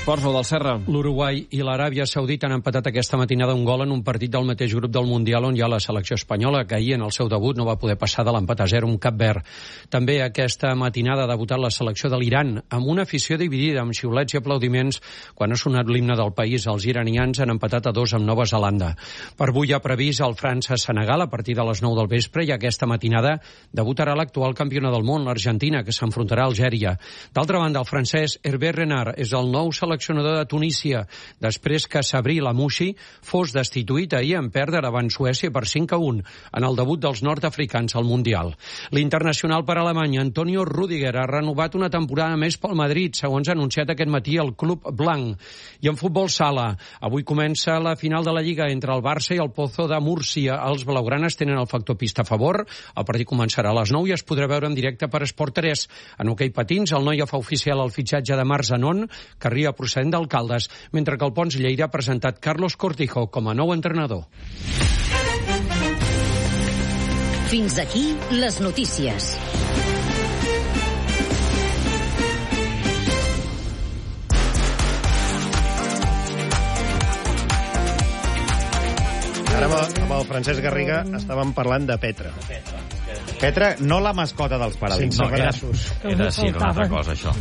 esports, o del Serra. L'Uruguai i l'Aràbia Saudita han empatat aquesta matinada un gol en un partit del mateix grup del Mundial on hi ha la selecció espanyola, que ahir en el seu debut no va poder passar de l'empat a 0 amb Cap Verd. També aquesta matinada ha debutat la selecció de l'Iran, amb una afició dividida, amb xiulets i aplaudiments. Quan ha sonat l'himne del país, els iranians han empatat a 2 amb Nova Zelanda. Per avui hi ha previst el França-Senegal a partir de les 9 del vespre, i aquesta matinada debutarà l'actual campiona del món, l'Argentina, que s'enfrontarà a Algèria. D'altra banda, el francès Hervé Renard és el nou seleccionador de Tunísia, després que Sabri Lamouchi fos destituït ahir en perdre davant Suècia per 5-1 en el debut dels nord-africans al Mundial. L'internacional per Alemanya, Antonio Rüdiger, ha renovat una temporada més pel Madrid, segons ha anunciat aquest matí el club blanc. I en futbol sala, avui comença la final de la Lliga entre el Barça i el Pozo de Múrcia. Els blaugranes tenen el factor pista a favor. El partit començarà a les 9 i es podrà veure en directe per Esport 3. En hoquei patins, el Noia fa oficial el fitxatge de Marc Zanon, que arriba procedent d'Alcaldes, mentre que el Pons Lleida ha presentat Carlos Cortijo com a nou entrenador. Fins aquí les notícies. Ara amb el Francesc Garriga estàvem parlant de Petra. Petra, no la mascota dels Paralímpics. Sense braços. Era una altra cosa, això.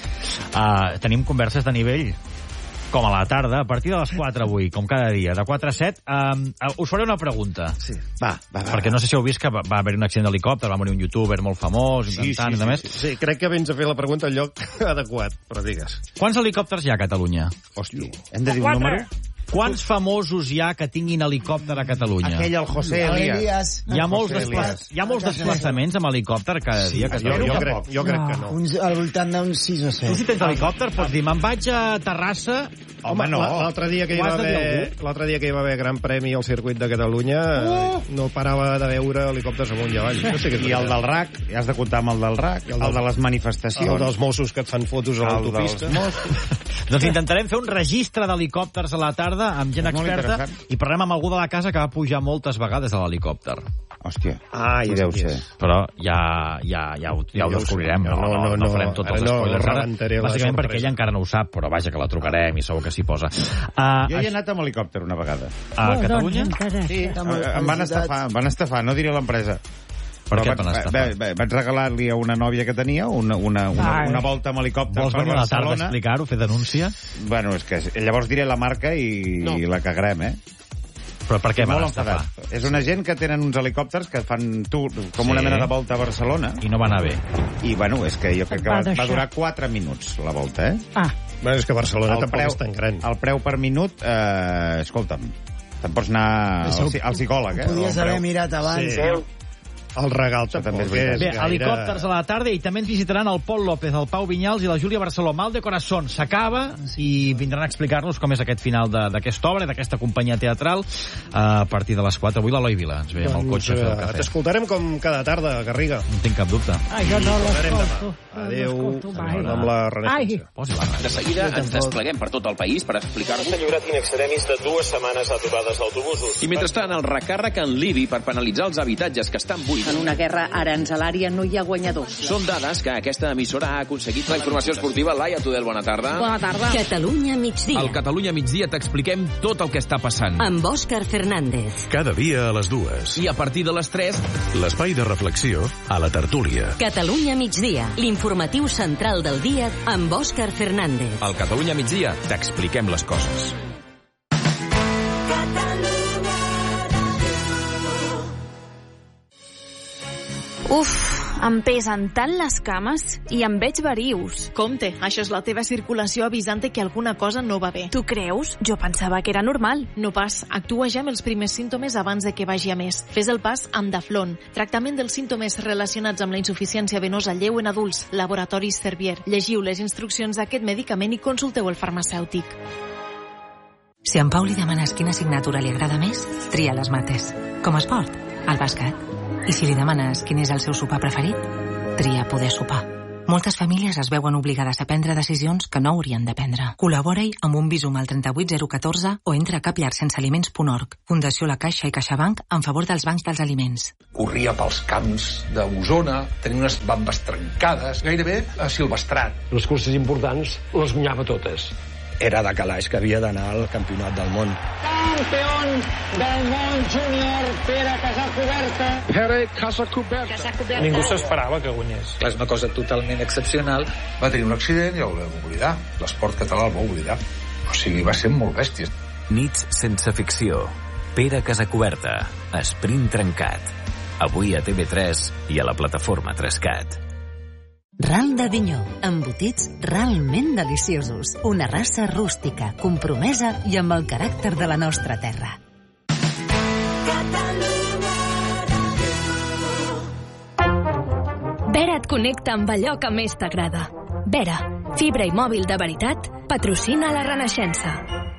Tenim converses de nivell, com a la tarda, a partir de les 4 avui, com cada dia, de 4 a 7. Us faré una pregunta. Sí. Va. Perquè no sé si heu vist que va haver un accident d'helicòpter, va morir un youtuber molt famós, intentant, i més. Sí, crec que vens a fer la pregunta al lloc adequat, però digues. Quants helicòpters hi ha a Catalunya? Hòstia. Hem de dir un número? Quants famosos hi ha que tinguin helicòpter a Catalunya? Aquell, el José Elías. Hi ha molts desplaçaments amb helicòpter cada dia a Catalunya? Jo crec que no. Al voltant d'uns 6 o 7. Tu si tens helicòpter pots dir, me'n vaig a Terrassa... Home, no. L'altre dia que hi va haver Gran Premi al circuit de Catalunya no parava de veure helicòpters amunt i avall. No sé què. I el del RAC, ja has de comptar amb el del RAC, el de les manifestacions. El dels Mossos que et fan fotos a l'autopista. Doncs intentarem fer un registre d'helicòpters a la tarda amb gent experta i parlem amb algú de la casa que va pujar moltes vegades a l'helicòpter. Hòstia, i deu ser. Però ja ho descobrirem. No farem tots els spoilers ara. Bàsicament perquè ella encara no ho sap, però vaja, que la trucarem i segur que s'hi posa. Jo hi he anat amb helicòpter una vegada. A Catalunya? Sí, em van estafar, no diré l'empresa. Per què et van estafar? Vaig regalar-li a una nòvia que tenia una volta amb helicòpter per Barcelona. Vols venir a la tarda a explicar-ho, fer denúncia? Bueno, és que llavors diré la marca i la cagarem, Però per què van estafar? És una gent que tenen uns helicòpters que fan com una mena de volta a Barcelona. I no va anar bé. I, bueno, és que jo crec que va durar 4 minuts, la volta, Bueno, és que Barcelona tampoc és tan gran. El preu per minut, escolta'm, te'n pots anar al psicòleg, Podies haver mirat abans. Sí. El regal també és veritat. Bé, helicòpters a la tarda i també ens visitaran el Pol López, el Pau Vinyals i la Júlia Barceló. Mal de corazón s'acaba i vindran a explicar-nos com és aquest final d'aquesta obra, d'aquesta companyia teatral, a partir de les 4. Avui l'Eloi Vila ens ve amb el cotxe a fer el cafè. T'escoltarem com cada tarda, Garriga. No tinc cap dubte. Jo no l'escolto. Adéu, amb la Renessència. De seguida ens despleguem per tot el país per explicar-vos. Un enyorat in extremis de 2 setmanes aturades d'autobusos. I mentrestant, el recàrrec en l'IBI per penalitzar els habitatges que estan buits. En una guerra aranzelària no hi ha guanyadors. Són dades que aquesta emissora ha aconseguit. La informació esportiva, Laia Tudel, bona tarda. Bona tarda. Catalunya migdia. Al Catalunya migdia t'expliquem tot el que està passant. Amb Òscar Fernández. Cada dia a les 2. I a partir de les 3... L'espai de reflexió a la tertúlia. Catalunya migdia. L'informatiu central del dia amb Òscar Fernández. Al Catalunya migdia t'expliquem les coses. Uf, em pesen tant les cames i em veig verius. Compte, això és la teva circulació avisant que alguna cosa no va bé. Tu creus? Jo pensava que era normal. No pas. Actua ja amb els primers símptomes abans de que vagi a més. Fes el pas amb Daflon. Tractament dels símptomes relacionats amb la insuficiència venosa lleu en adults. Laboratoris Servier. Llegiu les instruccions d'aquest medicament i consulteu el farmacèutic. Si en Pau li demanes quina assignatura li agrada més, tria les mates. Com a esport, el bàsquet. I si li demanes quin és el seu sopar preferit, tria poder sopar. Moltes famílies es veuen obligades a prendre decisions que no haurien de prendre. Col·labora-hi amb un Bizum al 38014 o entra a capllarsensealiments.org. Fundació La Caixa i CaixaBank en favor dels bancs dels aliments. Corria pels camps d'Osona, tenia unes bambes trencades, gairebé a silvestrat. Les curses importants les guanyava totes. era de calaix que havia d'anar al campionat del món. Campió del món júnior, Pere Casacuberta. Ningú s'esperava que guanyés. És una cosa totalment excepcional. Va tenir un accident i el vam oblidar. L'esport català el va oblidar. O sigui, va ser molt bèstia. Nits sense ficció. Pere Casacuberta. Sprint trencat. Avui a TV3 i a la plataforma 3CAT. Ral de Dinyó, embotits realment deliciosos. Una raça rústica, compromesa i amb el caràcter de la nostra terra. Vera et connecta amb allò que més t'agrada. Vera, fibra i mòbil de veritat, patrocina la Renaixença.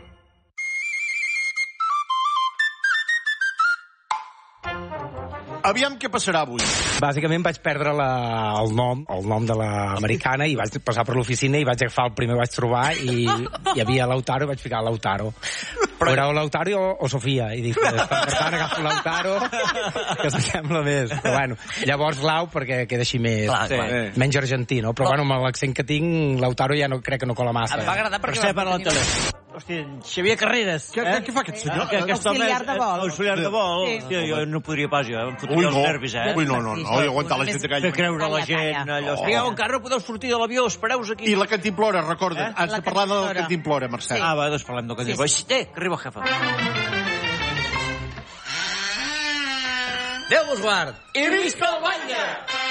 Aviam què passarà avui. Bàsicament vaig perdre el nom de l'americana i vaig passar per l'oficina i vaig agafar el primer que vaig trobar i hi havia Lautaro i vaig ficar Lautaro. Però era Lautaro o Sofia i dic, per tant agafo Lautaro que s'assembla més. Però bueno, llavors Lau perquè queda així més menys argentí, no? Però bueno, amb l'accent que tinc Lautaro ja no crec que no cola massa. Em va agradar perquè va parlar al telèfon. Hòstia, Xavier Carreras. Què fa aquest senyor? Auxiliar de vol. Auxiliar de vol. Hòstia, jo no podria pas, jo. Em fotria els nervis, Ui, no, i aguantar la gent que fer creure a la gent allò. Estigueu, encara no podeu sortir de l'avió, espereu-vos aquí. I la cantimplora, recorda. Has de parlar de la cantimplora, Mercè. Va, doncs parlem del cantimplora. Que arriba el jefe. Déu vos guard. I visca el Batlle!